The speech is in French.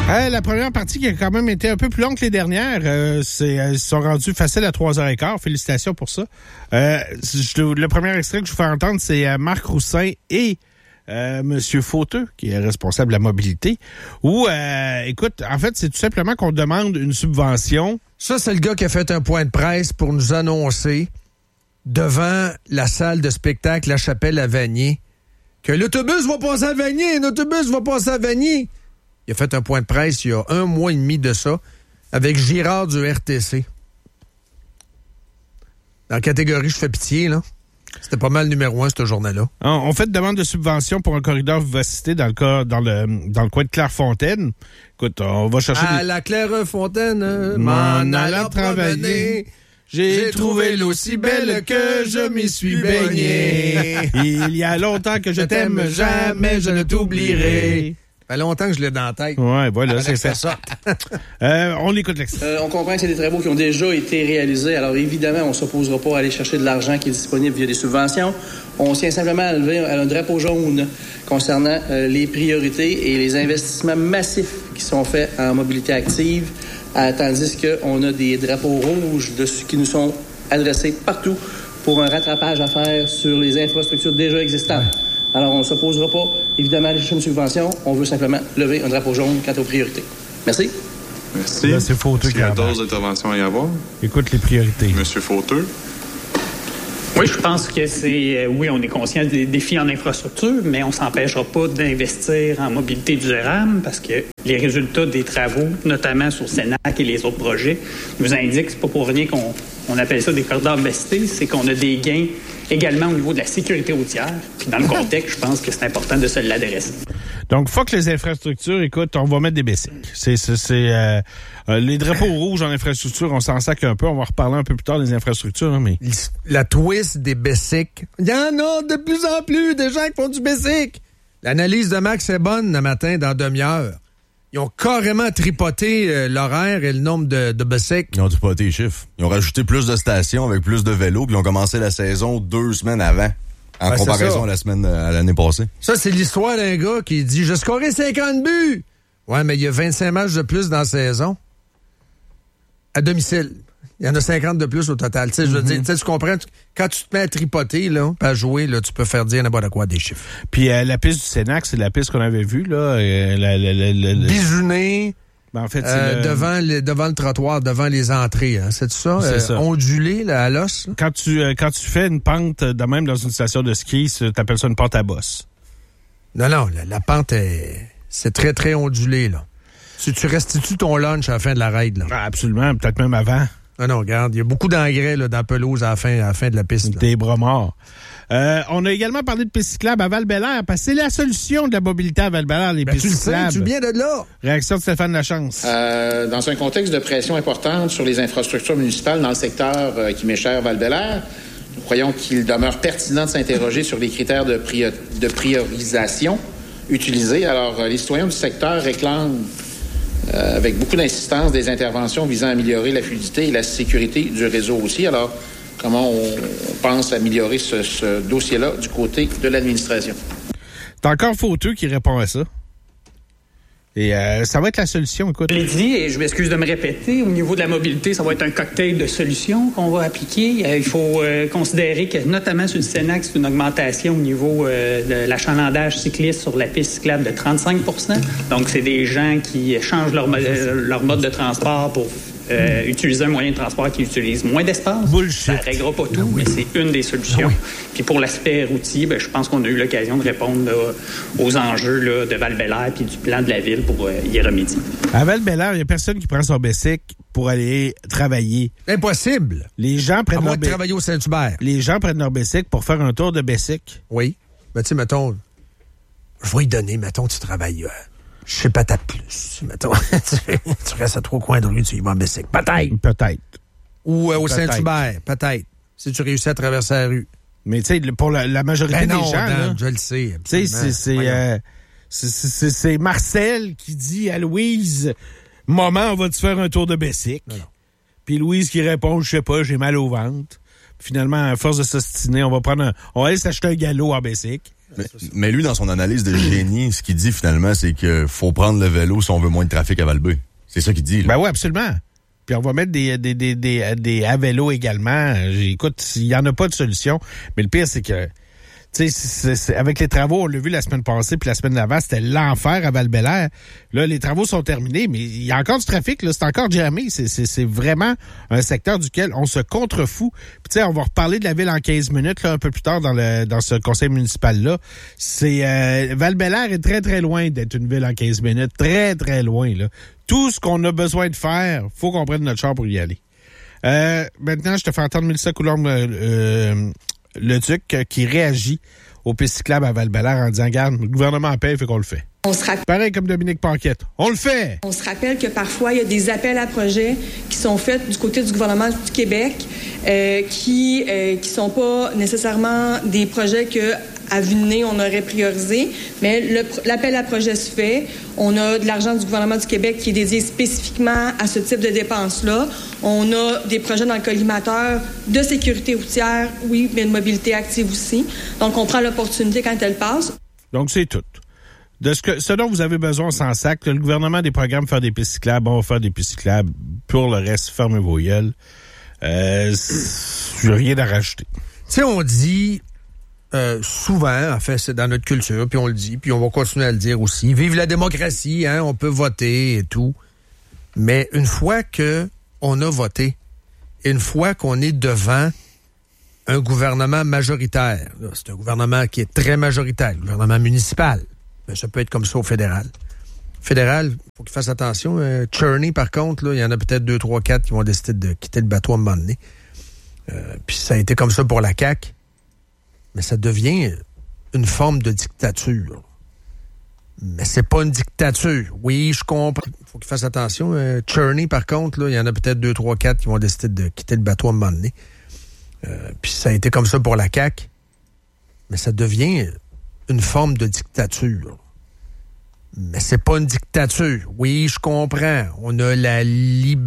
La première partie qui a quand même été un peu plus longue que les dernières, ils sont rendus faciles à 3h15. Félicitations pour ça. Le premier extrait que je vous fais entendre, c'est Marc Roussin et Monsieur Fauteux, qui est responsable de la mobilité, où, écoute, en fait, c'est tout simplement qu'on demande une subvention. Ça, c'est le gars qui a fait un point de presse pour nous annoncer devant la salle de spectacle La Chapelle à Vanier que l'autobus va passer à Vanier, l'autobus va passer à Vanier. Il a fait un point de presse il y a 1 mois et demi de ça avec Girard du RTC. Dans la catégorie Je fais pitié, là. C'était pas mal numéro 1, ce journal-là. On fait une demande de subvention pour un corridor vivacité dans le coin de Clairefontaine. Écoute, on va chercher... À la Clairefontaine, m'en allant promener, j'ai trouvé l'eau si belle que je m'y suis baigné. Il y a longtemps que je t'aime, jamais je ne t'oublierai. Ça fait longtemps que je l'ai dans la tête. Ouais, voilà, c'est fait ça. On écoute l'extrait. On comprend que c'est des travaux qui ont déjà été réalisés. Alors, évidemment, on ne s'opposera pas à aller chercher de l'argent qui est disponible via des subventions. On tient simplement à lever un drapeau jaune concernant les priorités et les investissements massifs qui sont faits en mobilité active, tandis qu'on a des drapeaux rouges qui nous sont adressés partout pour un rattrapage à faire sur les infrastructures déjà existantes. Ouais. Alors, on ne s'opposera pas, évidemment, à aller chercher une subvention. On veut simplement lever un drapeau jaune quant aux priorités. Merci. Merci. Là, c'est Fauteux qui y a d'autres interventions à y avoir. Écoute les priorités. Monsieur Fauteux. Oui, je pense que c'est... oui, on est conscient des défis en infrastructure, mais on ne s'empêchera pas d'investir en mobilité durable parce que les résultats des travaux, notamment sur Sénac et les autres projets, nous indiquent que c'est pas pour rien qu'on appelle ça des corridors vivacité, c'est qu'on a des gains également au niveau de la sécurité routière. Puis dans le contexte, je pense que c'est important de se l'adresser. Donc, fuck les infrastructures, écoute, on va mettre des bicycles. Les drapeaux rouges en infrastructure, on s'en sac un peu. On va reparler un peu plus tard des infrastructures, mais... La twist des bicycles. Il y en a de plus en plus des gens qui font du bicycle. L'analyse de Max est bonne le matin dans demi-heure. Ils ont carrément tripoté l'horaire et le nombre de bicycles. Ils ont tripoté les chiffres. Ils ont rajouté plus de stations avec plus de vélos, puis ils ont commencé la saison 2 semaines avant, en comparaison à l'année passée. Ça, c'est l'histoire d'un gars qui dit « J'ai scoré 50 buts! » Ouais, mais il y a 25 matchs de plus dans la saison. À domicile. Il y en a 50 de plus au total. Tu sais, je veux dire, tu comprends? Quand tu te mets à tripoter, là, à jouer, là, tu peux faire dire n'importe quoi des chiffres. Puis la piste du Sénac, c'est la piste qu'on avait vue, là. Bisounée. Ben, en fait, devant le trottoir, devant les entrées. Hein. C'est ça? C'est ça. Ondulé, là, à l'os. Là. Quand tu fais une pente de même dans une station de ski, t'appelles ça une pente à bosse. Non, la pente, c'est très, très ondulé, là. Tu restitues ton lunch à la fin de la raid, là. Ah, absolument, peut-être même avant. Ah non, regarde, il y a beaucoup d'engrais là, dans la pelouse à la fin de la piste. Là. Des bras morts. On a également parlé de pistes cyclables à Val-Bélair, parce que c'est la solution de la mobilité à Val-Bélair, les pistes cyclables. Tu viens de là. Réaction de Stéphane Lachance. Dans un contexte de pression importante sur les infrastructures municipales dans le secteur qui m'est cher, Val-Bélair, nous croyons qu'il demeure pertinent de s'interroger sur les critères de priorisation utilisés. Alors, les citoyens du secteur réclament avec beaucoup d'insistance des interventions visant à améliorer la fluidité et la sécurité du réseau aussi. Alors, comment on pense améliorer ce dossier-là du côté de l'administration? C'est encore Fauteux qui répond à ça. Et ça va être la solution, écoute. Je l'ai dit, et je m'excuse de me répéter, au niveau de la mobilité, ça va être un cocktail de solutions qu'on va appliquer. Il faut considérer que, notamment sur le Sénac, c'est une augmentation au niveau de l'achalandage cycliste sur la piste cyclable de 35%. Donc, c'est des gens qui changent leur mode de transport pour utiliser un moyen de transport qui utilise moins d'espace. Bullshit. Ça ne réglera pas tout, mais c'est une des solutions. Puis pour l'aspect routier, je pense qu'on a eu l'occasion de répondre là, aux enjeux là, de Val-Bélair puis du plan de la ville pour y remédier. À Val-Bélair, il n'y a personne qui prend son bicycle pour aller travailler. Impossible. Les gens prennent leur travailler au Saint-Hubert. Les gens prennent leur bicycle pour faire un tour de bicycle. Oui. Mais tu sais, mettons, je vais y donner, mettons, tu travailles... je sais pas, t'as plus, mettons. Tu restes à 3 coins de rue, tu y vas en bicycle. Peut-être. Ou au Saint-Hubert, peut-être. Si tu réussis à traverser la rue. Mais tu sais, pour la majorité des gens... là, je le sais. Tu sais, c'est Marcel qui dit à Louise, « Maman, on va te faire un tour de bicycle. » Puis Louise qui répond, « Je sais pas, j'ai mal au ventre. » Finalement, à force de s'ostiner, on va aller s'acheter un galop en bicycle. Mais lui, dans son analyse de génie, ce qu'il dit finalement, c'est qu'il faut prendre le vélo si on veut moins de trafic à Val-Béo. C'est ça qu'il dit. Là. Ben oui, absolument. Puis on va mettre des à vélo également. Écoute, il n'y en a pas de solution. Mais le pire, c'est que tu sais, avec les travaux, on l'a vu la semaine passée, puis la semaine d'avant, c'était l'enfer à Val-Bélair. Là, les travaux sont terminés, mais il y a encore du trafic, là, c'est encore jamais. C'est vraiment un secteur duquel on se contrefout. Puis tu sais, on va reparler de la ville en 15 minutes, là, un peu plus tard dans ce conseil municipal-là. Val-Bélair est très, très loin d'être une ville en 15 minutes. Très, très loin, là. Tout ce qu'on a besoin de faire, faut qu'on prenne notre char pour y aller. Maintenant, je te fais entendre Mélissa Coulombe-Leduc qui réagit aux pistes cyclables à Val-Bélair en disant « Regarde, le gouvernement paye, fait qu'on le fait. » Pareil comme Dominique Paquette. On le fait! On se rappelle que parfois, il y a des appels à projets qui sont faits du côté du gouvernement du Québec qui sont pas nécessairement des projets que à vue de nez, on aurait priorisé, mais l'appel à projet se fait. On a de l'argent du gouvernement du Québec qui est dédié spécifiquement à ce type de dépenses-là. On a des projets dans le collimateur de sécurité routière, oui, mais de mobilité active aussi. Donc, on prend l'opportunité quand elle passe. Donc, c'est tout. De ce dont vous avez besoin sans sac, le gouvernement a des programmes pour faire des pistes cyclables, on va faire des pistes cyclables. Pour le reste, fermez vos gueules. J'ai rien à rajouter. Tu sais, on dit... souvent, en fait, c'est dans notre culture, puis on le dit, puis on va continuer à le dire aussi. Vive la démocratie, hein, on peut voter et tout. Mais une fois qu'on a voté, une fois qu'on est devant un gouvernement majoritaire, là, c'est un gouvernement qui est très majoritaire, le gouvernement municipal, mais ça peut être comme ça au fédéral. Fédéral, il faut qu'il fasse attention. Cherney, par contre, il y en a peut-être 2, 3, 4 qui vont décider de quitter le bateau à un moment donné. Puis ça a été comme ça pour la CAQ. Mais ça devient une forme de dictature. Mais c'est pas une dictature. Oui, je comprends. Il faut qu'il fasse attention. Cherney, par contre, il y en a peut-être 2, 3, 4 qui vont décider de quitter le bateau à un moment donné. Puis ça a été comme ça pour la CAQ. Mais ça devient une forme de dictature. Mais c'est pas une dictature. Oui, je comprends. On a la liberté.